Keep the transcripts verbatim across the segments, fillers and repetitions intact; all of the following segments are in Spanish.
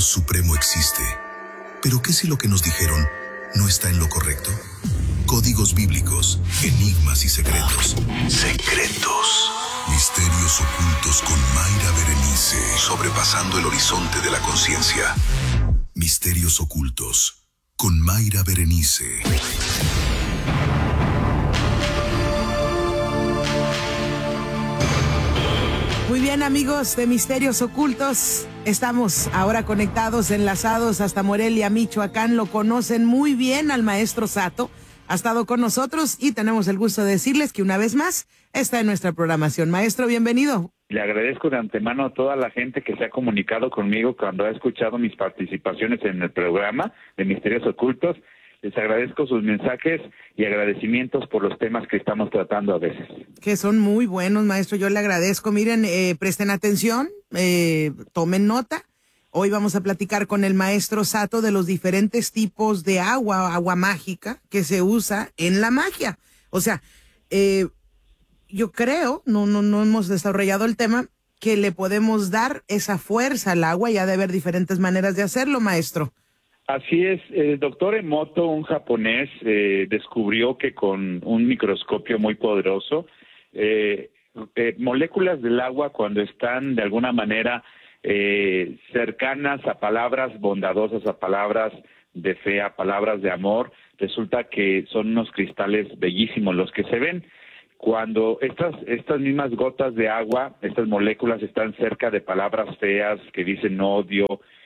Dios supremo existe. Pero ¿qué si lo que nos dijeron no está en lo correcto? Códigos bíblicos, enigmas y secretos. Secretos. Misterios ocultos con Mayra Berenice. Sobrepasando el horizonte de la conciencia. Misterios ocultos con Mayra Berenice. Muy bien, amigos de Misterios Ocultos, estamos ahora conectados, enlazados hasta Morelia, Michoacán. Lo conocen muy bien al maestro Sato, ha estado con nosotros y tenemos el gusto de decirles que una vez más está en nuestra programación. Maestro, bienvenido. Le agradezco de antemano a toda la gente que se ha comunicado conmigo cuando ha escuchado mis participaciones en el programa de Misterios Ocultos. Les agradezco sus mensajes y agradecimientos por los temas que estamos tratando a veces. Que son muy buenos, maestro. Yo le agradezco. Miren, eh, presten atención, eh, tomen nota. Hoy vamos a platicar con el maestro Sato de los diferentes tipos de agua, agua mágica que se usa en la magia. O sea, eh, yo creo, no, no, no hemos desarrollado el tema, que le podemos dar esa fuerza al agua y ha de haber diferentes maneras de hacerlo, maestro. Así es, el doctor Emoto, un japonés, eh, descubrió que con un microscopio muy poderoso, eh, eh, moléculas del agua cuando están de alguna manera eh, cercanas a palabras bondadosas, a palabras de fe, a palabras de amor, resulta que son unos cristales bellísimos los que se ven. Cuando estas estas mismas gotas de agua, estas moléculas están cerca de palabras feas que dicen odio,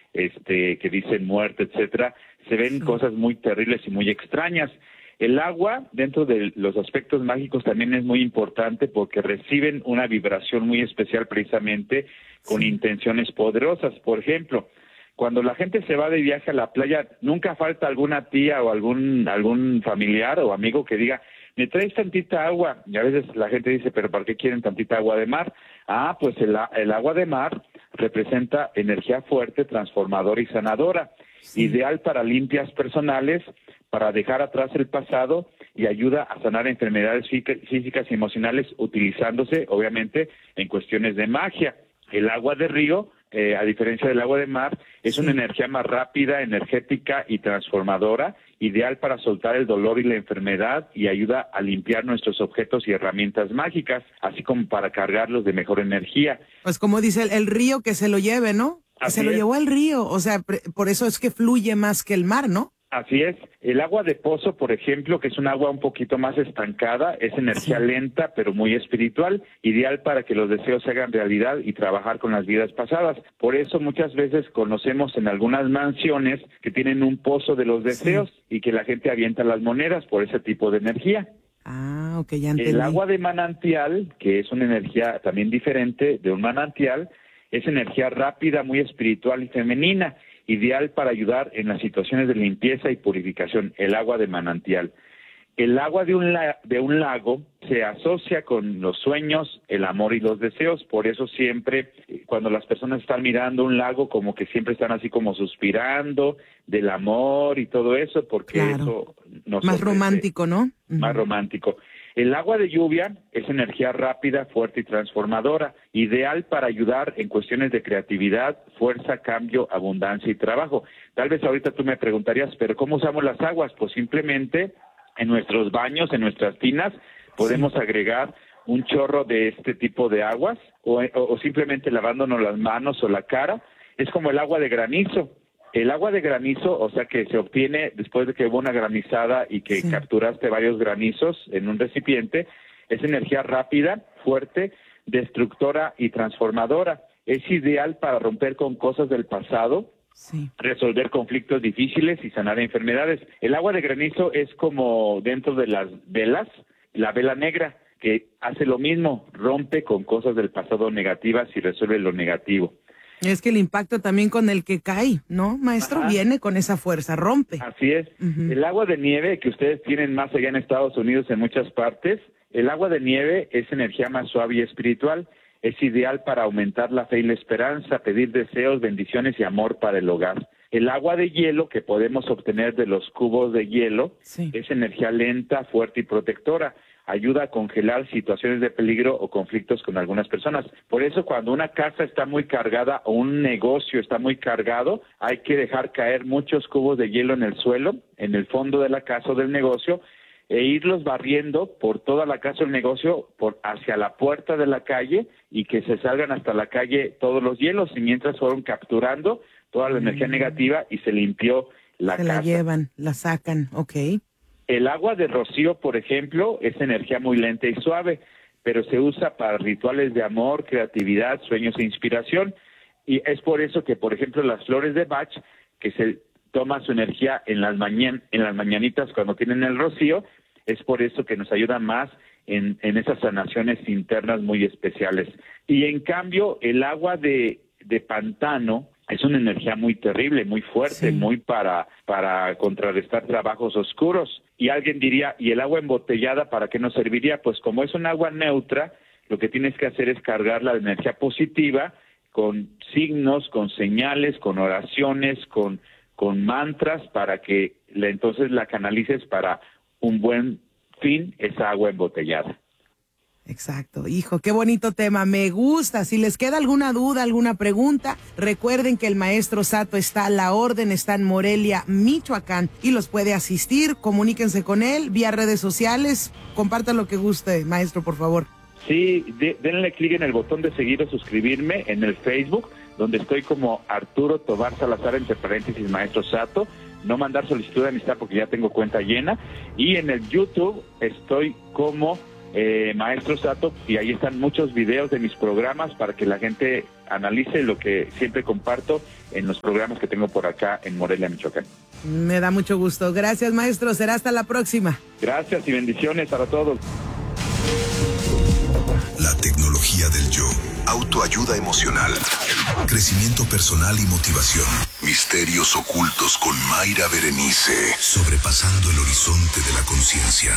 este, que dicen muerte, etcétera, se ven sí. cosas muy terribles y muy extrañas. El agua, dentro de los aspectos mágicos, también es muy importante porque reciben una vibración muy especial precisamente con sí. intenciones poderosas. Por ejemplo, cuando la gente se va de viaje a la playa, nunca falta alguna tía o algún algún familiar o amigo que diga, ¿me traes tantita agua? Y a veces la gente dice, ¿pero para qué quieren tantita agua de mar? Ah, pues el, el agua de mar representa energía fuerte, transformadora y sanadora, sí. ideal para limpias personales, para dejar atrás el pasado y ayuda a sanar enfermedades físicas y emocionales utilizándose, obviamente, en cuestiones de magia. El agua de río, eh, a diferencia del agua de mar, es sí. una energía más rápida, energética y transformadora, ideal para soltar el dolor y la enfermedad y ayuda a limpiar nuestros objetos y herramientas mágicas, así como para cargarlos de mejor energía. Pues como dice el, el río que se lo lleve, ¿no? Que se lo llevó el río, o sea, pre- por eso es que fluye más que el mar, ¿no? Así es. El agua de pozo, por ejemplo, que es un agua un poquito más estancada, es energía sí. lenta pero muy espiritual, ideal para que los deseos se hagan realidad y trabajar con las vidas pasadas. Por eso muchas veces conocemos en algunas mansiones que tienen un pozo de los deseos sí. y que la gente avienta las monedas por ese tipo de energía. Ah, ok, ya entendí. El agua de manantial, que es una energía también diferente de un manantial, es energía rápida, muy espiritual y femenina, ideal para ayudar en las situaciones de limpieza y purificación, el agua de manantial. El agua de un, la, de un lago se asocia con los sueños, el amor y los deseos, por eso siempre cuando las personas están mirando un lago como que siempre están así como suspirando del amor y todo eso, porque claro. eso nos más ofrece, romántico, ¿no? Más uh-huh. romántico. El agua de lluvia es energía rápida, fuerte y transformadora, ideal para ayudar en cuestiones de creatividad, fuerza, cambio, abundancia y trabajo. Tal vez ahorita tú me preguntarías, ¿pero cómo usamos las aguas? Pues simplemente en nuestros baños, en nuestras tinas, podemos sí. agregar un chorro de este tipo de aguas o, o, o simplemente lavándonos las manos o la cara. Es como el agua de granizo. El agua de granizo, o sea que se obtiene después de que hubo una granizada y que sí. capturaste varios granizos en un recipiente, es energía rápida, fuerte, destructora y transformadora. Es ideal para romper con cosas del pasado, sí. resolver conflictos difíciles y sanar enfermedades. El agua de granizo es como dentro de las velas, la vela negra, que hace lo mismo, rompe con cosas del pasado negativas y resuelve lo negativo. Es que el impacto también con el que cae, ¿no, maestro? Ajá. Viene con esa fuerza, rompe. Así es. Uh-huh. El agua de nieve que ustedes tienen más allá en Estados Unidos en muchas partes, el agua de nieve es energía más suave y espiritual. Es ideal para aumentar la fe y la esperanza, pedir deseos, bendiciones y amor para el hogar. El agua de hielo que podemos obtener de los cubos de hielo sí. es energía lenta, fuerte y protectora. ayuda a congelar situaciones de peligro o conflictos con algunas personas. Por eso, cuando una casa está muy cargada o un negocio está muy cargado, hay que dejar caer muchos cubos de hielo en el suelo, en el fondo de la casa o del negocio, e irlos barriendo por toda la casa o el negocio por hacia la puerta de la calle y que se salgan hasta la calle todos los hielos, y mientras fueron capturando toda la energía mm. negativa y se limpió la se casa. La llevan, la sacan, ok. El agua de rocío, por ejemplo, es energía muy lenta y suave, pero se usa para rituales de amor, creatividad, sueños e inspiración, y es por eso que, por ejemplo, las flores de Bach, que se toma su energía en las mañan en las mañanitas cuando tienen el rocío, es por eso que nos ayuda más en, en esas sanaciones internas muy especiales. Y en cambio, el agua de, de pantano es una energía muy terrible, muy fuerte, sí. muy para, para contrarrestar trabajos oscuros. Y alguien diría, ¿y el agua embotellada para qué nos serviría? Pues como es un agua neutra, lo que tienes que hacer es cargarla de energía positiva con signos, con señales, con oraciones, con con mantras para que le, entonces la canalices para un buen fin, esa agua embotellada. Exacto, hijo, qué bonito tema, me gusta. Si les queda alguna duda, alguna pregunta, recuerden que el maestro Sato está a la orden, está en Morelia, Michoacán, y los puede asistir. Comuníquense con él vía redes sociales, compartan lo que guste, maestro, por favor. Sí, de, denle clic en el botón de seguir o suscribirme en el Facebook, donde estoy como Arturo Tobar Salazar, entre paréntesis, Maestro Sato. No mandar solicitud de amistad porque ya tengo cuenta llena. Y en el YouTube estoy como eh, Maestro Sato, y ahí están muchos videos de mis programas para que la gente analice lo que siempre comparto en los programas que tengo por acá en Morelia, Michoacán. Me da mucho gusto. Gracias, maestro. Será hasta la próxima. Gracias y bendiciones para todos. La tecnología del yo, autoayuda emocional, crecimiento personal y motivación, misterios ocultos con Mayra Berenice, sobrepasando el horizonte de la conciencia.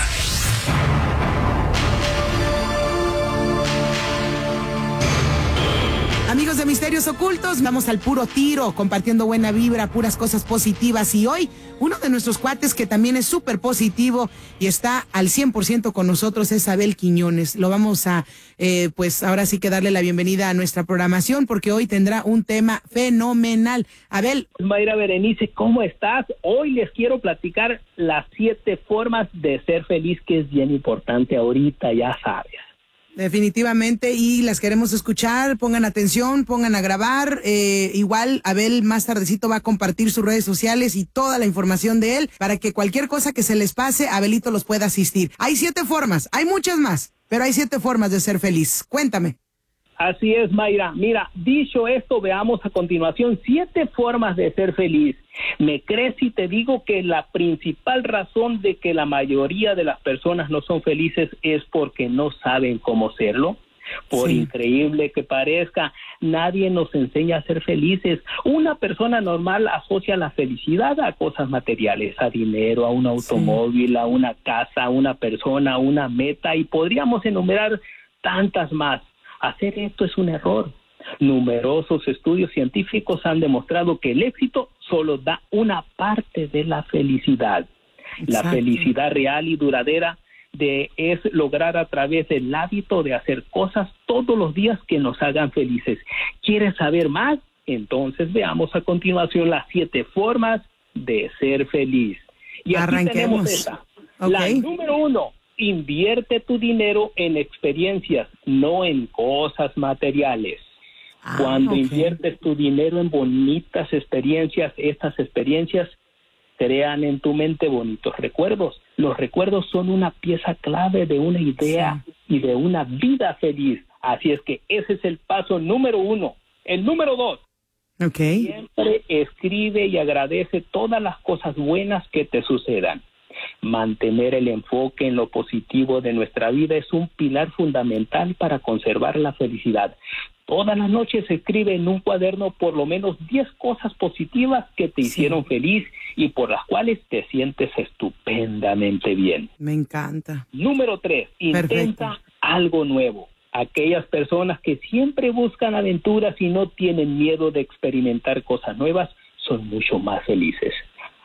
Amigos de Misterios Ocultos, vamos al puro tiro, compartiendo buena vibra, puras cosas positivas. Y hoy, uno de nuestros cuates que también es súper positivo y está al cien por ciento con nosotros es Abel Quiñones. Lo vamos a, eh, pues ahora sí que darle la bienvenida a nuestra programación porque hoy tendrá un tema fenomenal. Abel. Mayra Berenice, ¿cómo estás? Hoy les quiero platicar las siete formas de ser feliz, que es bien importante ahorita, ya sabes. Definitivamente, y las queremos escuchar. Pongan atención, pongan a grabar. Eh, igual Abel más tardecito va a compartir sus redes sociales y toda la información de él para que cualquier cosa que se les pase, Abelito los pueda asistir. Hay siete formas, hay muchas más, pero hay siete formas de ser feliz. Cuéntame. Así es, Mayra. Mira, dicho esto, veamos a continuación siete formas de ser feliz. ¿Me crees si te digo que la principal razón de que la mayoría de las personas no son felices es porque no saben cómo serlo? Por sí. increíble que parezca, nadie nos enseña a ser felices. Una persona normal asocia la felicidad a cosas materiales, a dinero, a un automóvil, sí. a una casa, a una persona, a una meta, y podríamos enumerar tantas más. Hacer esto es un error. Numerosos estudios científicos han demostrado que el éxito solo da una parte de la felicidad. Exacto. La felicidad real y duradera de, es lograr a través del hábito de hacer cosas todos los días que nos hagan felices. ¿Quieres saber más? Entonces veamos a continuación las siete formas de ser feliz. Y aquí Arranquemos. tenemos esta. Okay. La número uno. Invierte tu dinero en experiencias, no en cosas materiales. Ah, Cuando okay. inviertes tu dinero en bonitas experiencias, estas experiencias crean en tu mente bonitos recuerdos. Los recuerdos son una pieza clave de una idea sí. y de una vida feliz. Así es que ese es el paso número uno. El número dos. Okay. Siempre escribe y agradece todas las cosas buenas que te sucedan. Mantener el enfoque en lo positivo de nuestra vida es un pilar fundamental para conservar la felicidad. Todas las noches escribe en un cuaderno por lo menos diez cosas positivas que te sí. hicieron feliz y por las cuales te sientes estupendamente bien. Me encanta. Número tres, intenta Perfecto. algo nuevo. Aquellas personas que siempre buscan aventuras y no tienen miedo de experimentar cosas nuevas son mucho más felices.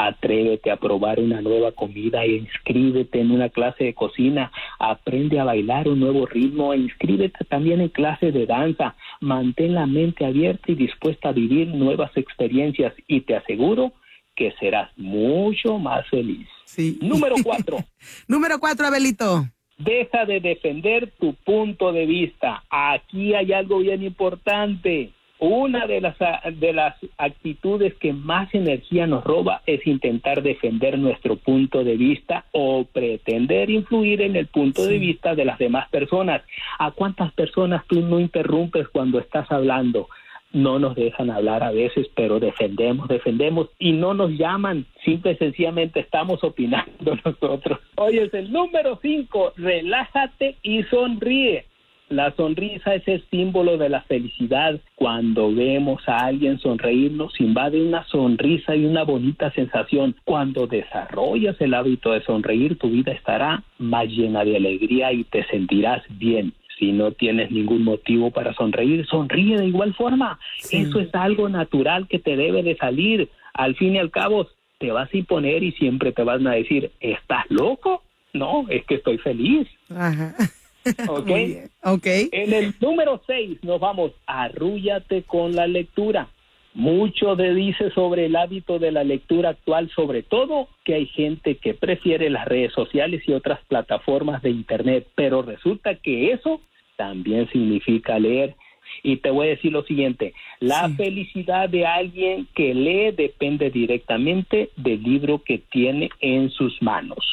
Atrévete a probar una nueva comida e inscríbete en una clase de cocina. Aprende a bailar un nuevo ritmo e inscríbete también en clases de danza. Mantén la mente abierta y dispuesta a vivir nuevas experiencias y te aseguro que serás mucho más feliz. Sí. Número cuatro. Número cuatro, Abelito. Deja de defender tu punto de vista. Aquí hay algo bien importante. Una de las, de las actitudes que más energía nos roba es intentar defender nuestro punto de vista o pretender influir en el punto sí. de vista de las demás personas. ¿A cuántas personas tú no interrumpes cuando estás hablando? No nos dejan hablar a veces, pero defendemos, defendemos y no nos llaman. Simple y sencillamente estamos opinando nosotros. Oye, es el número cinco, relájate y sonríe. La sonrisa es el símbolo de la felicidad. Cuando vemos a alguien sonreír, nos invade una sonrisa y una bonita sensación. Cuando desarrollas el hábito de sonreír, tu vida estará más llena de alegría y te sentirás bien. Si no tienes ningún motivo para sonreír, sonríe de igual forma. Sí. Eso es algo natural que te debe de salir. Al fin y al cabo, te vas a imponer y siempre te van a decir, ¿estás loco? No, es que estoy feliz. Ajá. ¿Ok? Okay. En el número seis nos vamos, arrúllate con la lectura. Mucho te dice sobre el hábito de la lectura actual, sobre todo que hay gente que prefiere las redes sociales y otras plataformas de internet, pero resulta que eso también significa leer. Y te voy a decir lo siguiente, la sí. felicidad de alguien que lee depende directamente del libro que tiene en sus manos.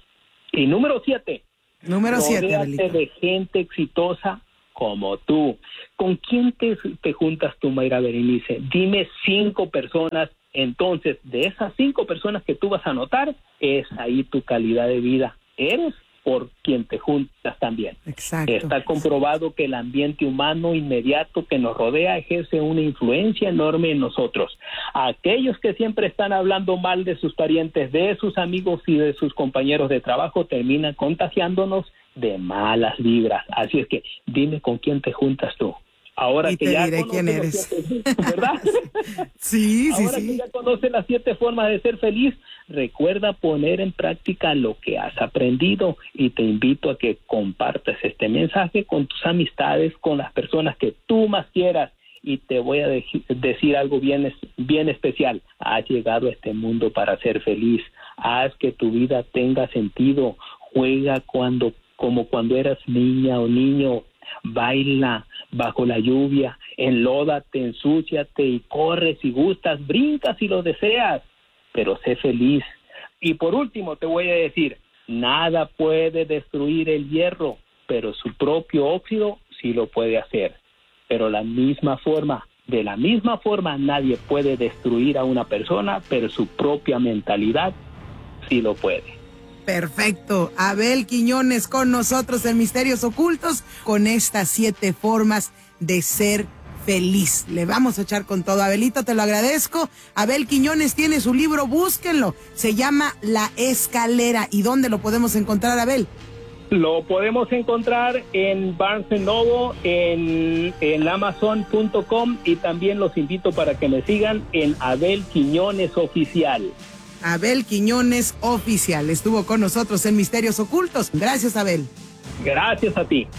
Y número siete, número siete, rodéate de gente exitosa como tú. ¿Con quién te, te juntas tú, Mayra Berenice? Dime cinco personas. Entonces, de esas cinco personas que tú vas a notar, es ahí tu calidad de vida. Eres por quien te juntas también. Exacto. Está comprobado que el ambiente humano inmediato que nos rodea ejerce una influencia enorme en nosotros. Aquellos que siempre están hablando mal de sus parientes, de sus amigos y de sus compañeros de trabajo, terminan contagiándonos de malas vibras. Así es que dime con quién te juntas tú. Ahora y que te ya diré quién eres. Siete, ¿verdad? Sí, sí, Ahora sí. que ya conoces las siete formas de ser feliz, recuerda poner en práctica lo que has aprendido y te invito a que compartas este mensaje con tus amistades, con las personas que tú más quieras. Y te voy a de- decir algo bien, bien especial. Has llegado a este mundo para ser feliz. Haz que tu vida tenga sentido. Juega cuando, como cuando eras niña o niño. Baila bajo la lluvia, enlódate, ensúciate y corre si gustas, brincas si lo deseas, pero sé feliz. Y por último te voy a decir, nada puede destruir el hierro, pero su propio óxido sí lo puede hacer. Pero la misma forma, de la misma forma nadie puede destruir a una persona, pero su propia mentalidad sí lo puede. Perfecto. Abel Quiñones con nosotros en Misterios Ocultos con estas siete formas de ser feliz. Le vamos a echar con todo. Abelito, te lo agradezco. Abel Quiñones tiene su libro, búsquenlo. Se llama La Escalera. ¿Y dónde lo podemos encontrar, Abel? Lo podemos encontrar en Barnes and Noble, en, en amazon punto com y también los invito para que me sigan en Abel Quiñones Oficial. Abel Quiñones Oficial estuvo con nosotros en Misterios Ocultos. Gracias, Abel. Gracias a ti.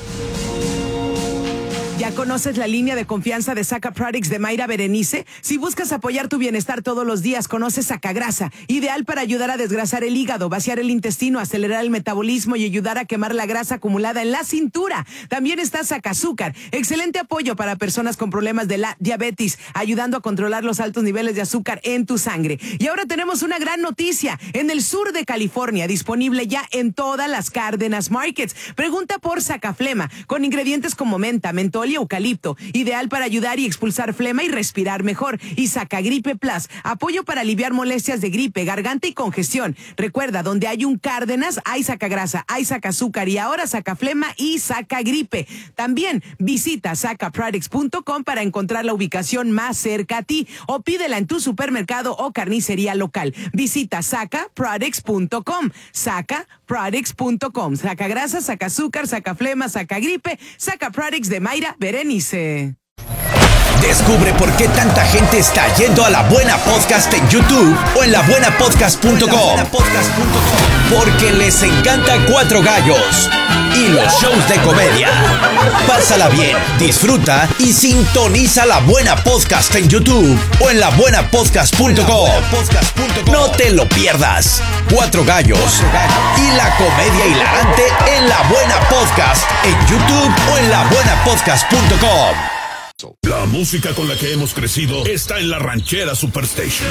¿Ya conoces la línea de confianza de Saca Products de Mayra Berenice? Si buscas apoyar tu bienestar todos los días, conoce Sacagrasa, ideal para ayudar a desgrasar el hígado, vaciar el intestino, acelerar el metabolismo y ayudar a quemar la grasa acumulada en la cintura. También está Sacazúcar, excelente apoyo para personas con problemas de la diabetes, ayudando a controlar los altos niveles de azúcar en tu sangre. Y ahora tenemos una gran noticia, en el sur de California, disponible ya en todas las Cárdenas Markets. Pregunta por Sacaflema, con ingredientes como menta, mentol y eucalipto, ideal para ayudar y expulsar flema y respirar mejor. Y Sacagripe Plus, apoyo para aliviar molestias de gripe, garganta y congestión. Recuerda, donde hay un Cárdenas, hay Sacagrasa, hay Sacazúcar y ahora Sacaflema y Sacagripe. También visita saca products punto com para encontrar la ubicación más cerca a ti o pídela en tu supermercado o carnicería local. Visita saca products punto com, saca products punto com. Sacagrasa, Sacazúcar, Sacaflema, Sacagripe, Saca Products de Mayra Berenice. Descubre por qué tanta gente está yendo a La Buena Podcast en YouTube o en la buena podcast punto com. Porque les encanta Cuatro Gallos y los shows de comedia. Pásala bien, disfruta y sintoniza La Buena Podcast en YouTube o en la buena podcast punto com. No te lo pierdas. Cuatro Gallos y la comedia hilarante en La Buena Podcast en YouTube o en la buena podcast punto com. La música con la que hemos crecido está en La Ranchera Superstation.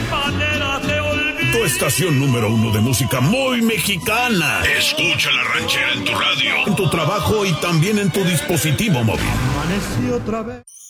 Tu estación número uno de música muy mexicana. Escucha La Ranchera en tu radio, en tu trabajo y también en tu dispositivo móvil.